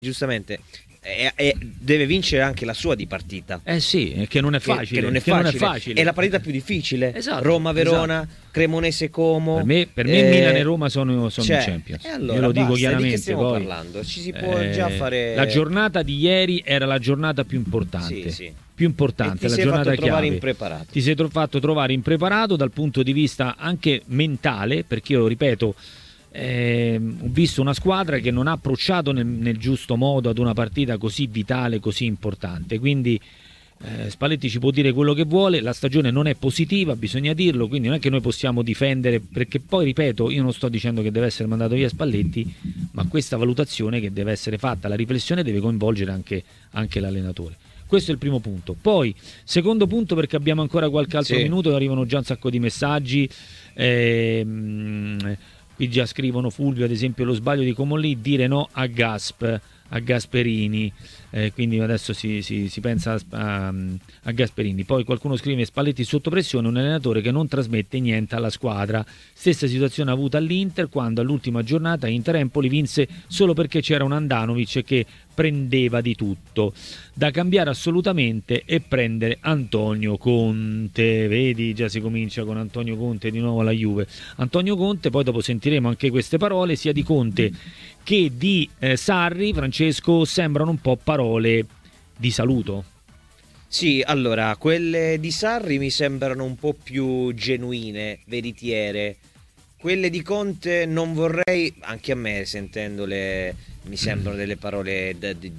giustamente deve vincere anche la sua di partita. Sì, che non è facile. Che non è facile. È la partita più difficile. Esatto, Roma-Verona, esatto. Cremonese-Como. Per me Milan e Roma sono in Champions. Allora, io lo dico chiaramente. Di che stiamo poi, parlando? Ci si può già fare. La giornata di ieri era la giornata più importante. Sì. Più importante, la giornata chiave. Ti sei fatto trovare impreparato dal punto di vista anche mentale, perché io ripeto, ho visto una squadra che non ha approcciato nel giusto modo ad una partita così vitale, così importante. Quindi Spalletti ci può dire quello che vuole, la stagione non è positiva, bisogna dirlo, quindi non è che noi possiamo difendere, perché poi ripeto, io non sto dicendo che deve essere mandato via Spalletti, ma questa valutazione che deve essere fatta, la riflessione deve coinvolgere anche l'allenatore. Questo è il primo punto. Poi, secondo punto, perché abbiamo ancora qualche altro minuto, arrivano già un sacco di messaggi. Qui già scrivono: Fulvio, ad esempio, lo sbaglio di Comolli, dire no a Gasperini, quindi adesso si pensa a Gasperini. Poi qualcuno scrive: Spalletti sotto pressione, un allenatore che non trasmette niente alla squadra. Stessa situazione avuta all'Inter, quando all'ultima giornata Inter-Empoli vinse solo perché c'era un Andanovic che prendeva di tutto. Da cambiare assolutamente e prendere Antonio Conte. Vedi, già si comincia con Antonio Conte di nuovo alla Juve. Antonio Conte, poi dopo sentiremo anche queste parole sia di Conte che di Sarri. Francesco, sembrano un po' parole di saluto. Sì, allora, quelle di Sarri mi sembrano un po' più genuine, veritiere. Quelle di Conte non vorrei, anche a me sentendole mi sembrano delle parole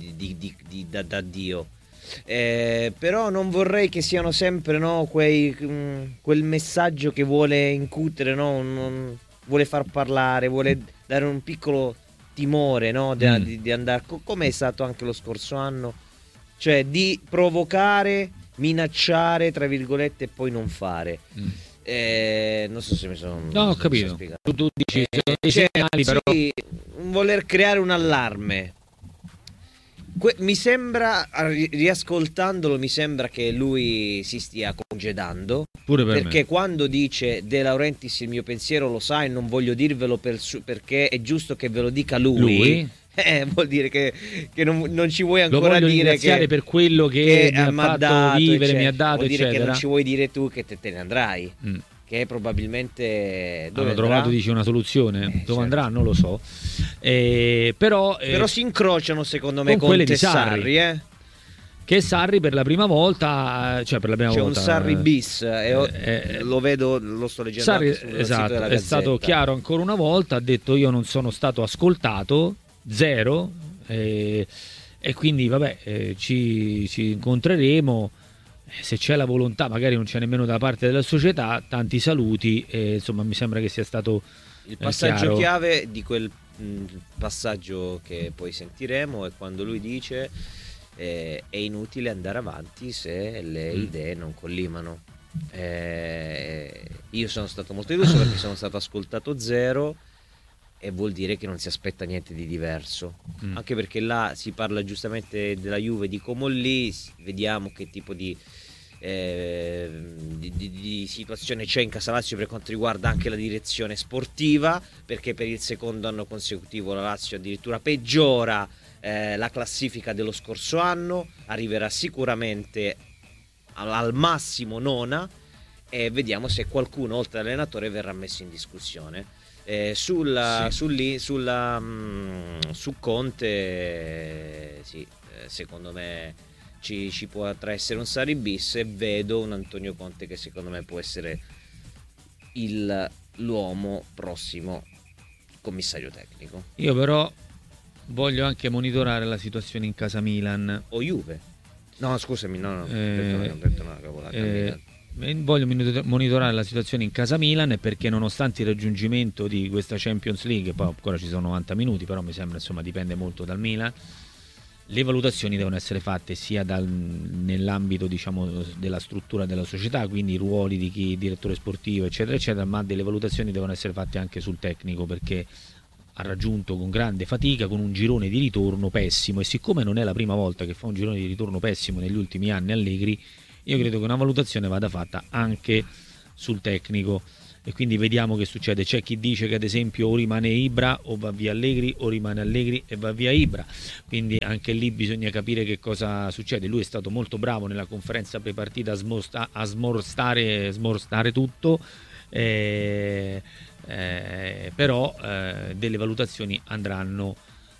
da Dio. Però non vorrei che siano sempre, no, quel messaggio che vuole incutere, no, vuole far parlare, vuole dare un piccolo timore, no, di andare, come è stato anche lo scorso anno, cioè di provocare, minacciare, tra virgolette, e poi non fare. Non so se mi sono. No, ho capito. Tu dici sono dei segnali, però. Sì, voler creare un allarme. Mi sembra, riascoltandolo, mi sembra che lui si stia congedando. Pure per perché me. Quando dice De Laurentiis il mio pensiero lo sa e non voglio dirvelo perché è giusto che ve lo dica lui. Vuol dire che non ci vuoi ancora dire che per quello che mi ha fatto dato, vivere, cioè, mi ha dato, vuol dire eccetera. che non ci vuoi dire tu che te ne andrai. Che probabilmente hanno trovato, dici, una soluzione. Dove certo. andrà non lo so. Però si incrociano secondo me con quelle Conte di Sarri. Che Sarri per la prima volta, cioè per la prima c'è volta un Sarri bis, lo vedo, lo sto leggendo Sarri, anche sul sito della Gazzetta. È stato chiaro ancora una volta, ha detto: io non sono stato ascoltato, zero, e quindi vabbè, ci incontreremo, se c'è la volontà, magari non c'è nemmeno da parte della società, tanti saluti, insomma mi sembra che sia stato il passaggio chiaro. chiave di quel passaggio che poi sentiremo è quando lui dice è inutile andare avanti se le idee non collimano. Io sono stato molto deluso perché sono stato ascoltato zero, e vuol dire che non si aspetta niente di diverso, anche perché là si parla giustamente della Juve di Comolli, vediamo che tipo di situazione c'è in Casalazio per quanto riguarda anche la direzione sportiva, perché per il secondo anno consecutivo la Lazio addirittura peggiora la classifica dello scorso anno, arriverà sicuramente al massimo nona, e vediamo se qualcuno oltre all'allenatore verrà messo in discussione. Su Conte secondo me ci potrà essere un Sarri bis, e vedo un Antonio Conte che secondo me può essere l'uomo prossimo commissario tecnico. Io però voglio anche monitorare la situazione in casa Milan o Juve. No, scusami, no, ho detto una cavolata. Voglio monitorare la situazione in casa Milan, perché nonostante il raggiungimento di questa Champions League, poi ancora ci sono 90 minuti, però mi sembra, insomma, dipende molto dal Milan, le valutazioni devono essere fatte sia nell'ambito, diciamo, della struttura della società, quindi i ruoli di chi, direttore sportivo, eccetera eccetera, ma delle valutazioni devono essere fatte anche sul tecnico, perché ha raggiunto con grande fatica, con un girone di ritorno pessimo, e siccome non è la prima volta che fa un girone di ritorno pessimo negli ultimi anni Allegri, io credo che una valutazione vada fatta anche sul tecnico. e quindi vediamo che succede. C'è chi dice che ad esempio o rimane Ibra o va via Allegri, o rimane Allegri e va via Ibra, quindi anche lì bisogna capire che cosa succede. Lui è stato molto bravo nella conferenza prepartita a smorstare tutto, però delle valutazioni andranno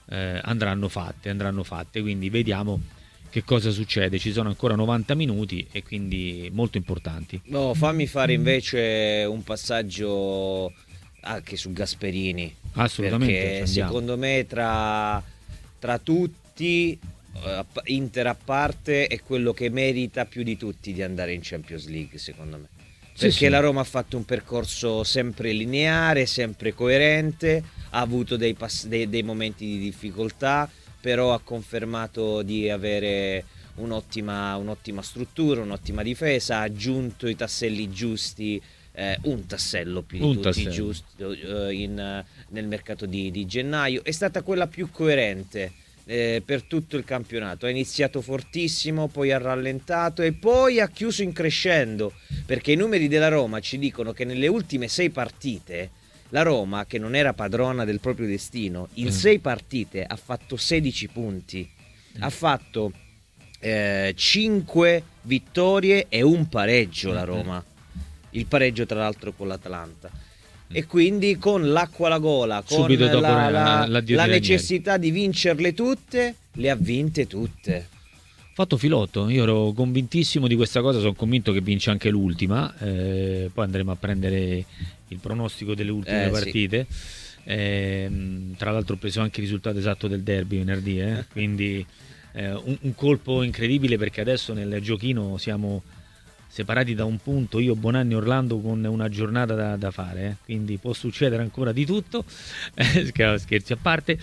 fatte, quindi vediamo che cosa succede. Ci sono ancora 90 minuti e quindi molto importanti. No, fammi fare invece un passaggio anche su Gasperini. Assolutamente, perché secondo me tra tutti, Inter a parte, è quello che merita più di tutti di andare in Champions League, secondo me. Perché la Roma ha fatto un percorso sempre lineare, sempre coerente, ha avuto dei momenti di difficoltà, però ha confermato di avere un'ottima struttura, un'ottima difesa, ha aggiunto i tasselli giusti, un tassello più di tutti giusto nel mercato di gennaio. È stata quella più coerente per tutto il campionato. Ha iniziato fortissimo, poi ha rallentato e poi ha chiuso in crescendo, perché i numeri della Roma ci dicono che nelle ultime 6 partite la Roma, che non era padrona del proprio destino, in 6 partite ha fatto 16 punti, ha fatto 5 vittorie e un pareggio la Roma, il pareggio tra l'altro con l'Atalanta. E quindi con l'acqua alla gola, con la necessità di vincerle tutte, le ha vinte tutte. Fatto filotto, io ero convintissimo di questa cosa, sono convinto che vince anche l'ultima, poi andremo a prendere il pronostico delle ultime partite. Tra l'altro ho preso anche il risultato esatto del derby venerdì, quindi un colpo incredibile, perché adesso nel giochino siamo separati da un punto, io, Bonanni e Orlando, con una giornata da fare, quindi può succedere ancora di tutto. Scherzi a parte.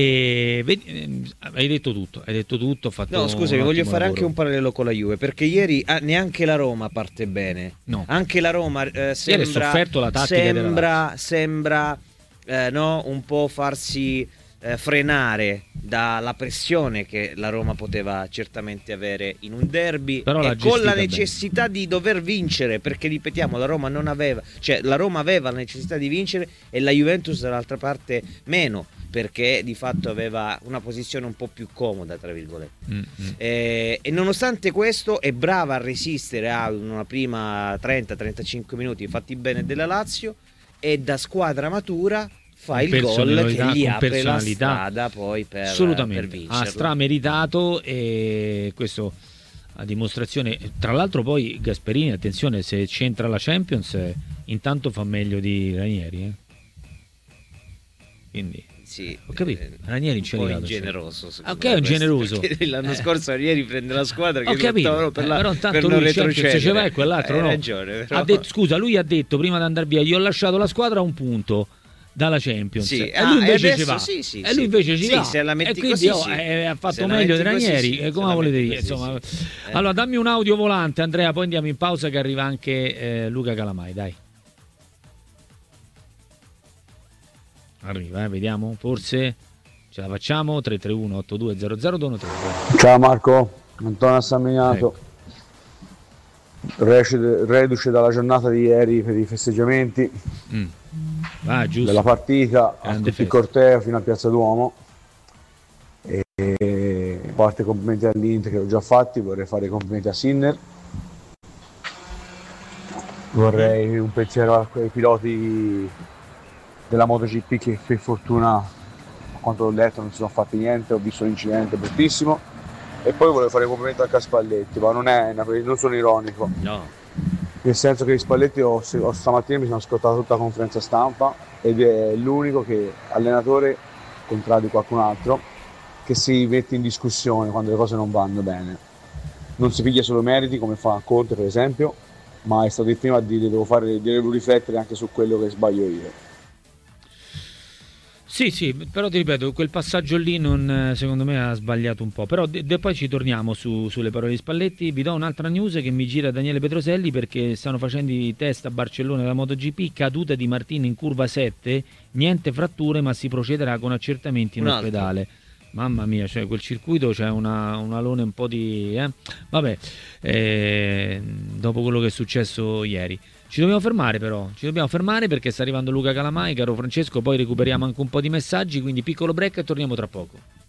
Hai detto tutto, ho fatto. No, scusami, voglio fare anche un parallelo con la Juve, perché ieri neanche la Roma parte bene. No. Anche la Roma sembra sofferto la tattica sembra un po' farsi frenare dalla pressione che la Roma poteva certamente avere in un derby, però e con la necessità di dover vincere, perché ripetiamo, la Roma aveva la necessità di vincere e la Juventus dall'altra parte meno, perché di fatto aveva una posizione un po' più comoda, tra virgolette. E nonostante questo è brava a resistere a una prima 30-35 minuti fatti bene della Lazio, e da squadra matura fa il gol che gli apre la strada poi per vincerlo. Ha strameritato, e questo a dimostrazione. Tra l'altro poi Gasperini, attenzione, se c'entra la Champions intanto fa meglio di Ranieri, quindi sì, ho capito, Ranieri un po' ingeneroso, è un generoso. L'anno scorso Ranieri prende la squadra che ho capito, però intanto lui se ci va e quell'altro no. Ragione, però. Scusa, lui ha detto prima di andare via: gli ho lasciato la squadra a un punto dalla Champions, sì. E lui invece ci va, e lui invece ci va, se la metti e quindi così, ha fatto meglio di Ranieri, come volete dire, insomma. Allora dammi un audio volante, Andrea, poi andiamo in pausa che arriva anche Luca Calamai, dai. Arriva, vediamo, forse ce la facciamo. 331-8200-213. Ciao Marco, Antonio Assaminato. Reduce dalla giornata di ieri per i festeggiamenti della partita, a tutto il corteo fino a Piazza Duomo, e a parte complimenti all'Inter che l'ho già fatti, vorrei fare i complimenti a Sinner, vorrei un pensiero ai piloti della MotoGP che per fortuna, a quanto ho letto, non si sono fatti niente, ho visto l'incidente bruttissimo, e poi volevo fare un complimento anche a Spalletti, ma non sono ironico, no, nel senso che Spalletti stamattina mi sono ascoltato tutta la conferenza stampa ed è l'unico allenatore, contrario di qualcun altro, che si mette in discussione quando le cose non vanno bene, non si piglia solo meriti come fa Conte per esempio, ma è stato il primo a dire devo riflettere anche su quello che sbaglio io. Sì, però ti ripeto, quel passaggio lì secondo me ha sbagliato un po', però poi ci torniamo sulle parole di Spalletti. Vi do un'altra news che mi gira Daniele Petroselli, perché stanno facendo i test a Barcellona della MotoGP, caduta di Martin in curva 7, niente fratture ma si procederà con accertamenti in ospedale. Mamma mia, cioè quel circuito c'è un alone un po' di... Vabbè, dopo quello che è successo ieri. Ci dobbiamo fermare però, perché sta arrivando Luca Calamai, caro Francesco, poi recuperiamo anche un po' di messaggi, quindi piccolo break e torniamo tra poco.